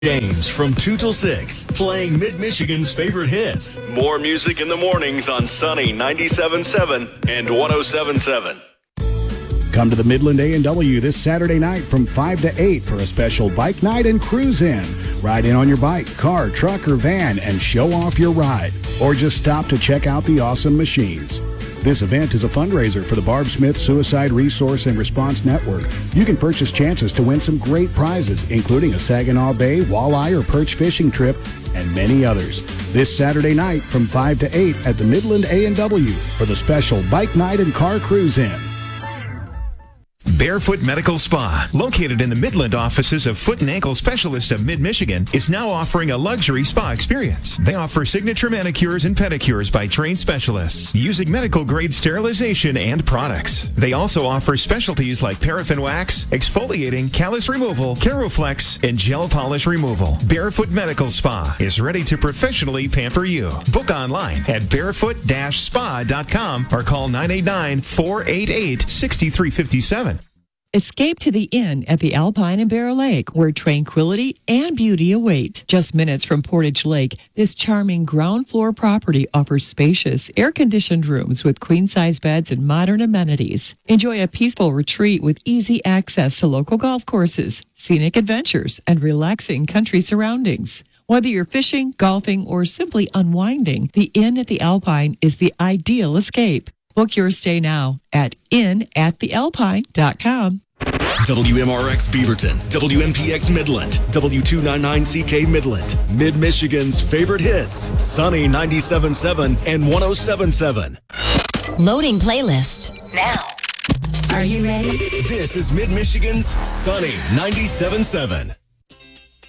James from 2 till 6, playing Mid-Michigan's favorite hits. More music in the mornings on Sunny 97.7 and 107.7. Come to the Midland A&W this Saturday night from 5 to 8 for a special bike night and cruise in. Ride in on your bike, car, truck, or van and show off your ride. Or just stop to check out the awesome machines. This event is a fundraiser for the Barb Smith Suicide Resource and Response Network. You can purchase chances to win some great prizes, including a Saginaw Bay, walleye, or perch fishing trip, and many others. This Saturday night from 5 to 8 at the Midland A&W for the special bike night and car cruise in. Barefoot Medical Spa, located in the Midland offices of Foot and Ankle Specialists of Mid-Michigan, is now offering a luxury spa experience. They offer signature manicures and pedicures by trained specialists using medical-grade sterilization and products. They also offer specialties like paraffin wax, exfoliating, callus removal, Caroflex, and gel polish removal. Barefoot Medical Spa is ready to professionally pamper you. Book online at barefoot-spa.com or call 989-488-6357. Escape to the inn at the Alpine and Bear Lake, where tranquility and beauty await. Just minutes from Portage Lake, this charming ground floor property offers spacious, air-conditioned rooms with queen-size beds and modern amenities. Enjoy a peaceful retreat with easy access to local golf courses, scenic adventures, and relaxing country surroundings. Whether you're fishing, golfing, or simply unwinding, the Inn at the Alpine is the ideal escape. Book your stay now at inatthealpine.com. WMRX Beaverton, WMPX Midland, W299CK Midland, Mid-Michigan's favorite hits, Sunny 97.7 and 107.7. Loading playlist now. Are you ready? This is Mid-Michigan's Sunny 97.7.